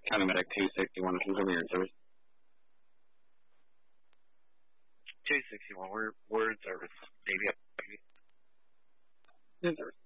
County Medic 261, who's over your service? 261, we're in service. Navy up. In service.